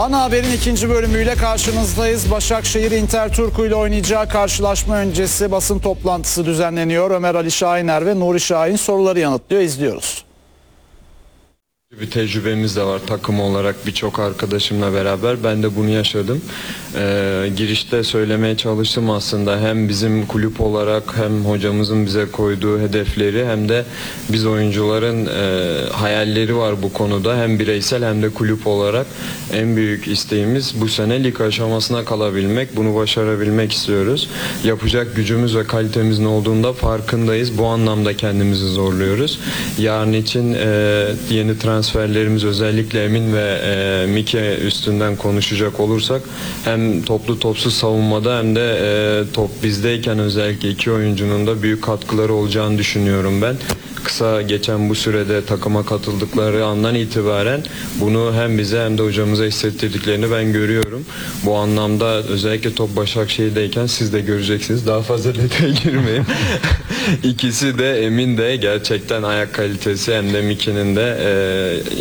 Ana haberin ikinci bölümüyle karşınızdayız. Başakşehir Inter Turku ile oynayacağı karşılaşma öncesi basın toplantısı düzenleniyor. Ömer Ali Şahiner ve Nuri Şahin soruları yanıtlıyor. İzliyoruz. Bir tecrübemiz de var takım olarak birçok arkadaşımla beraber. Ben de bunu yaşadım. Girişte söylemeye çalıştım aslında. Hem bizim kulüp olarak hem hocamızın bize koyduğu hedefleri hem de biz oyuncuların hayalleri var bu konuda. Hem bireysel hem de kulüp olarak en büyük isteğimiz bu sene lig aşamasına kalabilmek. Bunu başarabilmek istiyoruz. Yapacak gücümüz ve kalitemizin olduğunda farkındayız. Bu anlamda kendimizi zorluyoruz. Yarın için yeni transferlerimiz, özellikle Emin ve Mike üstünden konuşacak olursak, hem toplu topsuz savunmada hem de top bizdeyken özellikle iki oyuncunun da büyük katkıları olacağını düşünüyorum ben. Kısa geçen bu sürede takıma katıldıkları andan itibaren bunu hem bize hem de hocamıza hissettirdiklerini ben görüyorum. Bu anlamda özellikle top Başakşehir'deyken siz de göreceksiniz. Daha fazla detaya girmeyeyim. İkisi de, Emin de gerçekten ayak kalitesi hem de Miki'nin de